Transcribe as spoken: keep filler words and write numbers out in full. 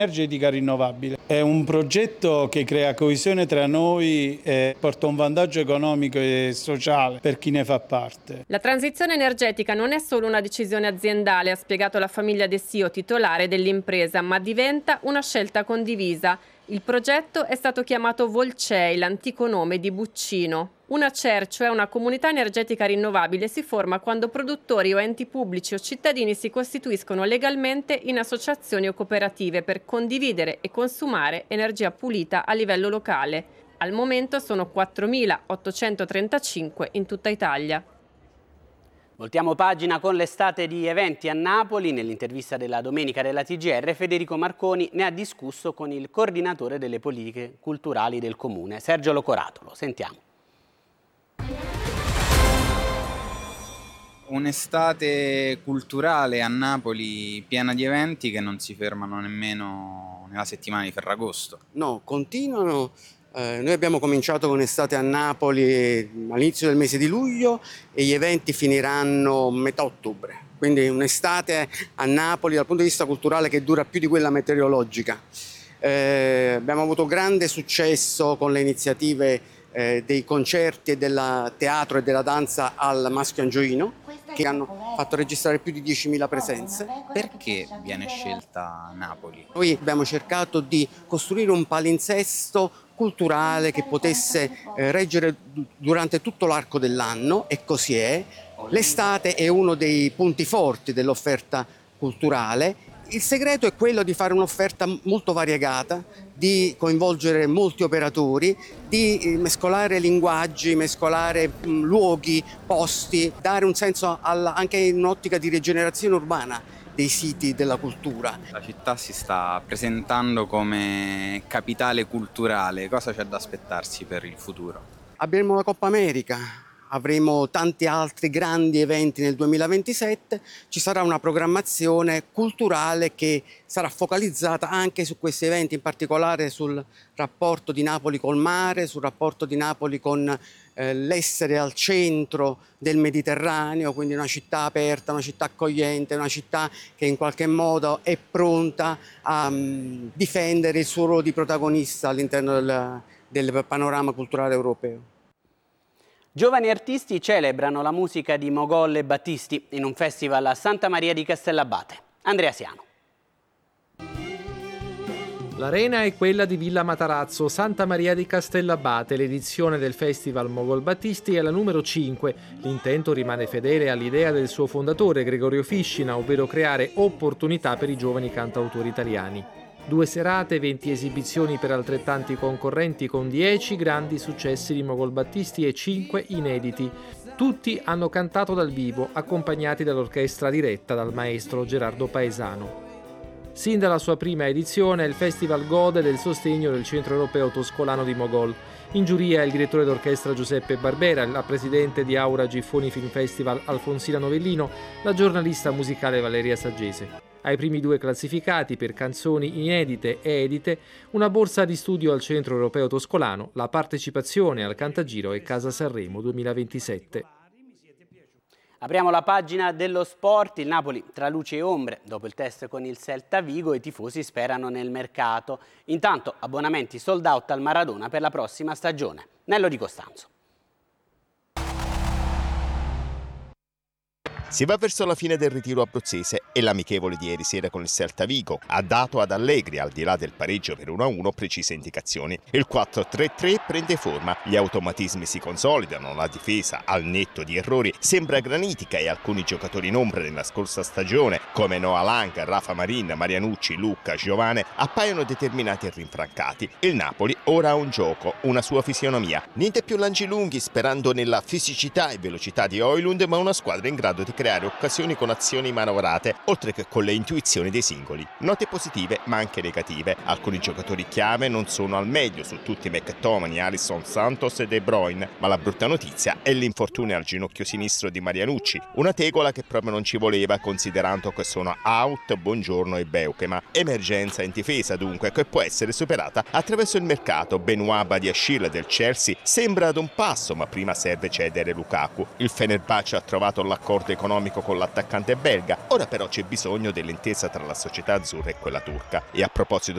Energetica rinnovabile. È un progetto che crea coesione tra noi e porta un vantaggio economico e sociale per chi ne fa parte. La transizione energetica non è solo una decisione aziendale, ha spiegato la famiglia De Sio, titolare dell'impresa, ma diventa una scelta condivisa. Il progetto è stato chiamato Volcei, l'antico nome di Buccino. Una C E R, cioè una comunità energetica rinnovabile, si forma quando produttori o enti pubblici o cittadini si costituiscono legalmente in associazioni o cooperative per condividere e consumare energia pulita a livello locale. Al momento sono quattromilaottocentotrentacinque in tutta Italia. Voltiamo pagina con l'estate di eventi a Napoli. Nell'intervista della domenica della T G R, Federico Marconi ne ha discusso con il coordinatore delle politiche culturali del comune, Sergio Locoratolo. Sentiamo. Un'estate culturale a Napoli piena di eventi che non si fermano nemmeno nella settimana di Ferragosto. No, continuano. Eh, noi abbiamo cominciato con estate a Napoli all'inizio del mese di luglio e gli eventi finiranno a metà ottobre. Quindi un'estate a Napoli dal punto di vista culturale che dura più di quella meteorologica. Eh, abbiamo avuto grande successo con le iniziative eh, dei concerti e del teatro e della danza al Maschio Angioino, che hanno fatto registrare più di diecimila presenze. Perché viene scelta Napoli? Noi abbiamo cercato di costruire un palinsesto culturale che potesse eh, reggere durante tutto l'arco dell'anno, e così è. L'estate è uno dei punti forti dell'offerta culturale. Il segreto è quello di fare un'offerta molto variegata, di coinvolgere molti operatori, di mescolare linguaggi, mescolare mh, luoghi, posti, dare un senso alla, anche in un'ottica di rigenerazione urbana dei siti della cultura. La città si sta presentando come capitale culturale. Cosa c'è da aspettarsi per il futuro? Abbiamo la Coppa America, avremo tanti altri grandi eventi nel duemilaventisette, ci sarà una programmazione culturale che sarà focalizzata anche su questi eventi, in particolare sul rapporto di Napoli col mare, sul rapporto di Napoli con eh, l'essere al centro del Mediterraneo, quindi una città aperta, una città accogliente, una città che in qualche modo è pronta a um, difendere il suo ruolo di protagonista all'interno del, del panorama culturale europeo. Giovani artisti celebrano la musica di Mogol e Battisti in un festival a Santa Maria di Castellabate. Andrea Siano. L'arena è quella di Villa Matarazzo, Santa Maria di Castellabate. L'edizione del Festival Mogol Battisti è la numero cinque. L'intento rimane fedele all'idea del suo fondatore, Gregorio Fiscina, ovvero creare opportunità per i giovani cantautori italiani. Due serate, venti esibizioni per altrettanti concorrenti con dieci grandi successi di Mogol Battisti e cinque inediti. Tutti hanno cantato dal vivo, accompagnati dall'orchestra diretta dal maestro Gerardo Paesano. Sin dalla sua prima edizione, il festival gode del sostegno del Centro Europeo Toscolano di Mogol. In giuria il direttore d'orchestra Giuseppe Barbera, la presidente di Aura Giffoni Film Festival Alfonsina Novellino, la giornalista musicale Valeria Saggese. Ai primi due classificati per canzoni inedite e edite, una borsa di studio al Centro Europeo Toscolano, la partecipazione al Cantagiro e Casa Sanremo duemilaventisette. Apriamo la pagina dello sport. Il Napoli tra luci e ombre. Dopo il test con il Celta Vigo, i tifosi sperano nel mercato. Intanto abbonamenti sold out al Maradona per la prossima stagione. Nello Di Costanzo. Si va verso la fine del ritiro abruzzese e l'amichevole di ieri sera con il Celta Vigo ha dato ad Allegri, al di là del pareggio per uno a uno, precise indicazioni. Il quattro tre tre prende forma, gli automatismi si consolidano, la difesa, al netto di errori, sembra granitica e alcuni giocatori in ombra nella scorsa stagione, come Noah Lang, Rafa Marin, Marianucci, Lucca, Giovane, appaiono determinati e rinfrancati. Il Napoli ora ha un gioco, una sua fisionomia. Niente più lanci lunghi sperando nella fisicità e velocità di Højlund, ma una squadra in grado di creare occasioni con azioni manovrate, oltre che con le intuizioni dei singoli. Note positive ma anche negative. Alcuni giocatori chiave non sono al meglio, su tutti McTominay, Alisson, Santos e De Bruyne, ma la brutta notizia è l'infortunio al ginocchio sinistro di Marianucci, una tegola che proprio non ci voleva considerando che sono out Buongiorno e Beukema. Emergenza in difesa dunque, che può essere superata attraverso il mercato. Benoît Badiashile del Chelsea sembra ad un passo, ma prima serve cedere Lukaku. Il Fenerbahce ha trovato l'accordo economico con l'attaccante belga, ora però c'è bisogno dell'intesa tra la società azzurra e quella turca. E a proposito